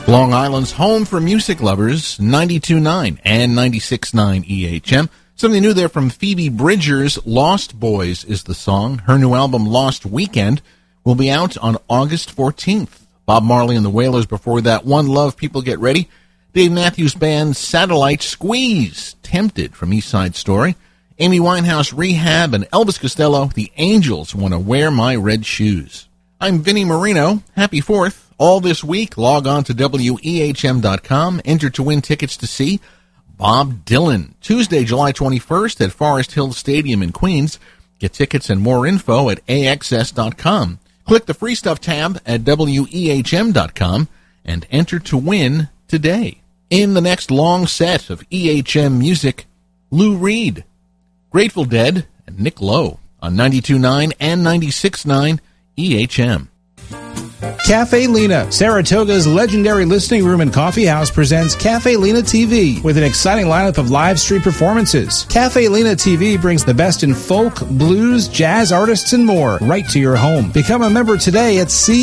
Long Island's home for music lovers, 92.9 and 96.9 EHM. Something new there from Phoebe Bridgers. Lost Boys is the song. Her new album, Lost Weekend, will be out on August 14th. Bob Marley and the Wailers before that. One Love, People Get Ready. Dave Matthews Band, Satellite, Squeeze, Tempted from East Side Story. Amy Winehouse, Rehab, and Elvis Costello, The Angels Want to Wear My Red Shoes. I'm Vinnie Marino. Happy 4th. All this week, log on to WEHM.com. Enter to win tickets to see Bob Dylan, Tuesday, July 21st at Forest Hill Stadium in Queens. Get tickets and more info at AXS.com. Click the Free Stuff tab at WEHM.com and enter to win today. In the next long set of EHM music, Lou Reed, Grateful Dead, and Nick Lowe on 92.9 and 96.9 EHM. Cafe Lena, Saratoga's legendary listening room and coffee house, presents Cafe Lena TV with an exciting lineup of live stream performances. Cafe Lena TV brings the best in folk, blues, jazz artists, and more right to your home. Become a member today at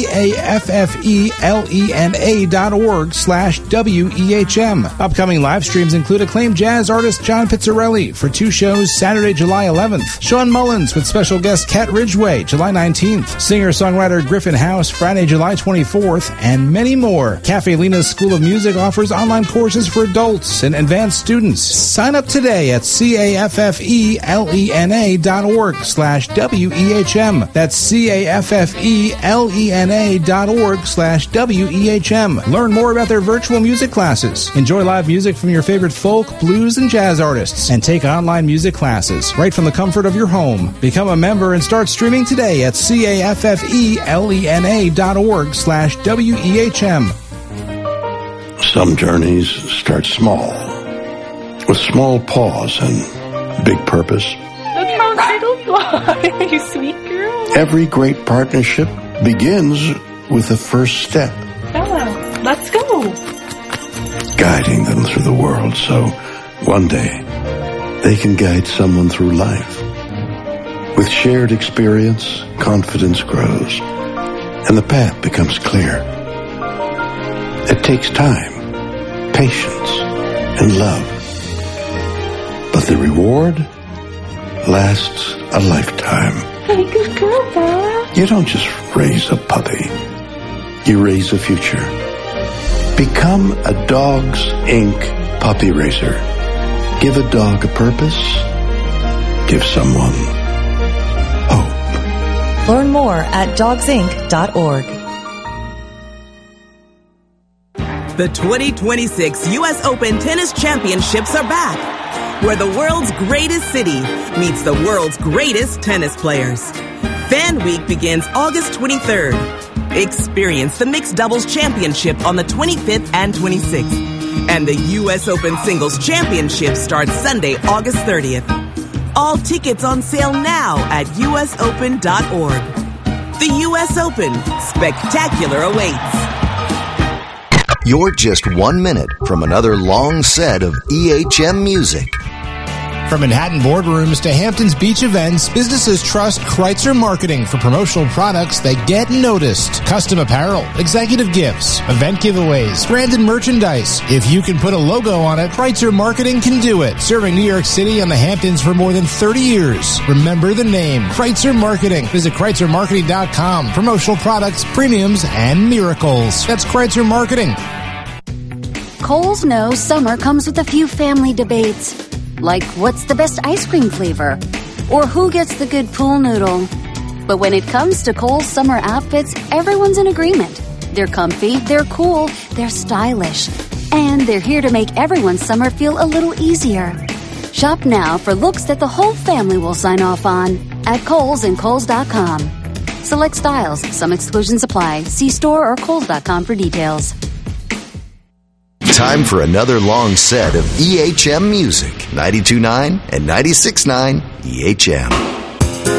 CAFFELENA.org/WEHM. Upcoming live streams include acclaimed jazz artist John Pizzarelli for 2 shows Saturday, July 11th. Sean Mullins with special guest Kat Ridgway, July 19th. Singer-songwriter Griffin House, Friday, July 24th, and many more. Cafe Lena's School of Music offers online courses for adults and advanced students. Sign up today at CAFFELENA.org/WEHM. That's CAFFELENA.org/WEHM. Learn more about their virtual music classes. Enjoy live music from your favorite folk, blues, and jazz artists, and take online music classes right from the comfort of your home. Become a member and start streaming today at CAFFELENA.org/WEHM. Some journeys start small, with small pause and big purpose. Look how turtles fly, you sweet girl. Every great partnership begins with the first step. Bella, let's go. Guiding them through the world so one day they can guide someone through life. With shared experience, confidence grows, and the path becomes clear. It takes time, patience, and love. But the reward lasts a lifetime. Hey, good girl, Bella. You don't just raise a puppy. You raise a future. Become a Dogs Inc. puppy raiser. Give a dog a purpose. Give someone hope. Learn more at dogsinc.org. The 2026 U.S. Open Tennis Championships are back, where the world's greatest city meets the world's greatest tennis players. Fan Week begins August 23rd. Experience the Mixed Doubles Championship on the 25th and 26th. And the U.S. Open Singles Championship starts Sunday, August 30th. All tickets on sale now at usopen.org. The U.S. Open. Spectacular awaits. You're just 1 minute from another long set of EHM music. From Manhattan boardrooms to Hampton's beach events, businesses trust Kreitzer Marketing for promotional products that get noticed. Custom apparel, executive gifts, event giveaways, branded merchandise. If you can put a logo on it, Kreitzer Marketing can do it. Serving New York City and the Hamptons for more than 30 years. Remember the name, Kreitzer Marketing. Visit KreitzerMarketing.com. Promotional products, premiums, and miracles. That's Kreitzer Marketing. Kohl's knows summer comes with a few family debates. Like, what's the best ice cream flavor? Or who gets the good pool noodle? But when it comes to Kohl's summer outfits, everyone's in agreement. They're comfy, they're cool, they're stylish. And they're here to make everyone's summer feel a little easier. Shop now for looks that the whole family will sign off on at Kohl's and Kohl's.com. Select styles. Some exclusions apply. See store or Kohl's.com for details. Time for another long set of EHM music. 92.9 and 96.9 EHM.